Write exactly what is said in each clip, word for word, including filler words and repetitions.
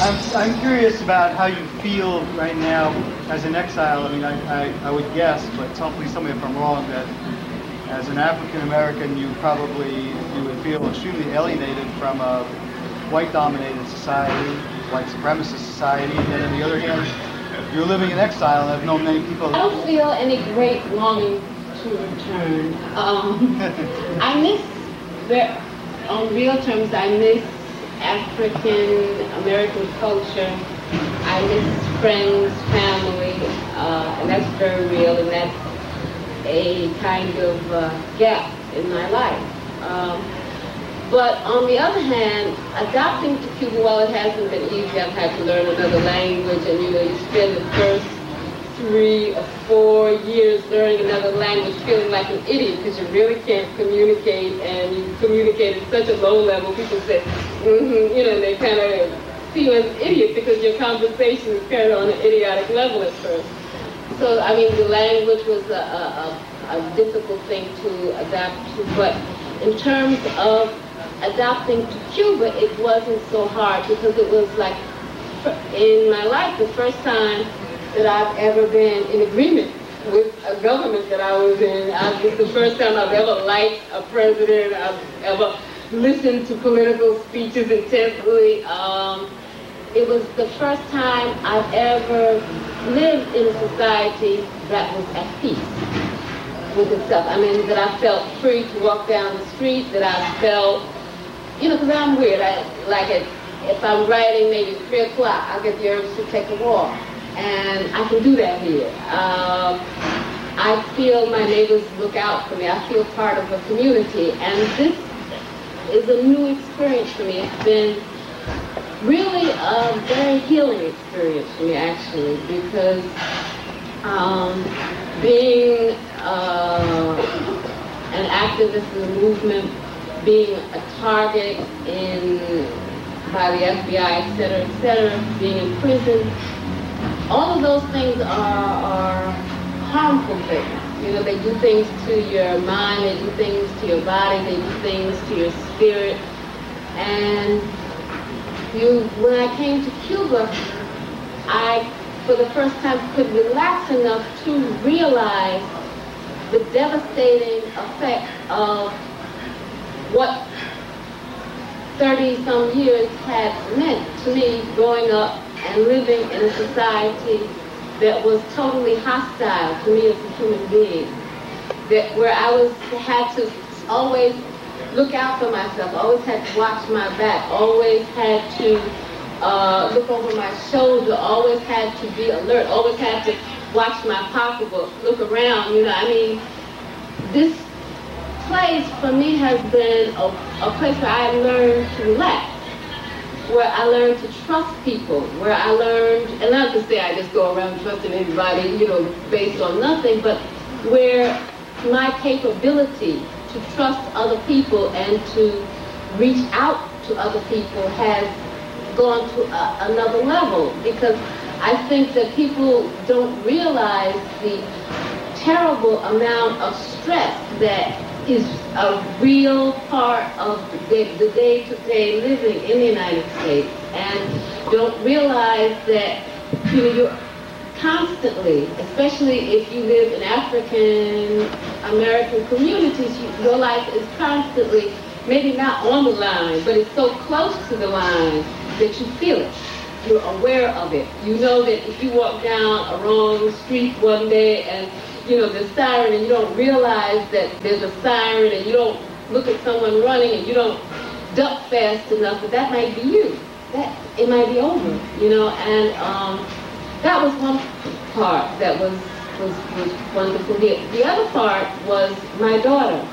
I'm, I'm curious about how you feel right now as an exile. I mean, I, I, I would guess, but tell, please tell me if I'm wrong, that as an African American, you probably you would feel extremely alienated from a white-dominated society, white supremacist society, and then on the other hand, you're living in exile, and I've known many people. I don't feel any great longing to return. Um, I miss, on real terms, I miss African American culture. I miss friends, family, uh, and that's very real, and that's a kind of uh, gap in my life. Um, but on the other hand, adapting to Cuba, while it hasn't been easy, I've had to learn another language, and you know, you spend the first three or four years learning another language feeling like an idiot because you really can't communicate, and you communicate at such a low level. People say, mm-hmm, you know, they kind of see you as an idiot because your conversation is kind of on an idiotic level at first. So, I mean, the language was a, a, a difficult thing to adapt to, but in terms of adapting to Cuba, it wasn't so hard because it was like, in my life, the first time that I've ever been in agreement with a government that I was in. I, it's the first time I've ever liked a president, I've ever listened to political speeches intensely. Um, it was the first time I've ever lived in a society that was at peace with itself. I mean, that I felt free to walk down the street, that I felt, you know, because I'm weird. I, like, it, if I'm writing maybe three o'clock, I'll get the urge to take a walk. And I can do that here. Um, I feel my neighbors look out for me. I feel part of a community. And this is a new experience for me. It's been really a very healing experience for me, actually, because um, being uh, an activist in the movement, being a target in by the F B I, et cetera, et cetera, being in prison, all of those things are, are harmful things. You know, they do things to your mind, they do things to your body, they do things to your spirit. And you, when I came to Cuba, I, for the first time, could relax enough to realize the devastating effect of what thirty-some years had meant to me growing up and living in a society that was totally hostile to me as a human being, that where I was had to always look out for myself, always had to watch my back, always had to uh, look over my shoulder, always had to be alert, always had to watch my pocketbook, look around. You know, I mean, this place for me has been a, a place where I learned to relax, where I learned to trust people, where I learned, and not to say I just go around trusting anybody, you know, based on nothing, but where my capability to trust other people and to reach out to other people has gone to a, another level, because I think that people don't realize the terrible amount of stress that is a real part of the, the day-to-day living in the United States, and don't realize that, you know, you're constantly, especially if you live in African American communities, you, your life is constantly, maybe not on the line, but it's so close to the line that you feel it. You're aware of it. You know that if you walk down a wrong street one day and you know, the siren, and you don't realize that there's a siren, and you don't look at someone running, and you don't duck fast enough, but that might be you. That it might be over, you know. And um, that was one part that was was, was wonderful. The, the other part was my daughter.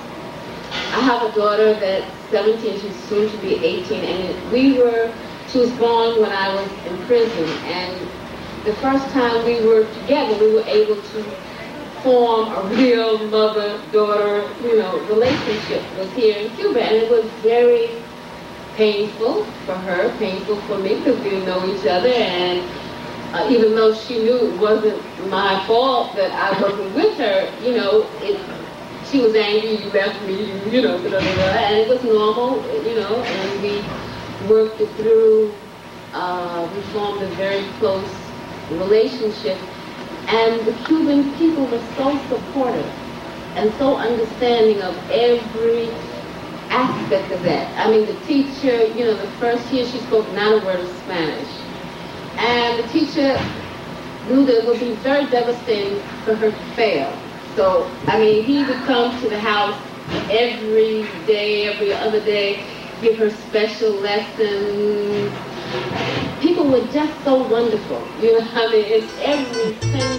I have a daughter that's seventeen. She's soon to be eighteen, and we were. She was born when I was in prison, and the first time we were together, we were able to form a real mother-daughter, you know, relationship was here in Cuba, and it was very painful for her, painful for me, because we didn't know each other, and uh, even though she knew it wasn't my fault that I wasn't with her, you know, it, she was angry, you left me, you, you know, blah, blah, blah, and it was normal, you know, and we worked it through uh, we formed a very close relationship, and the Cuban people were so supportive and so understanding of every aspect of that. I mean, the teacher, you know, the first year she spoke not a word of Spanish. And the teacher knew that it would be very devastating for her to fail. So, I mean, he would come to the house every day, every other day, give her special lessons. People were just so wonderful. You know, I mean, it's every single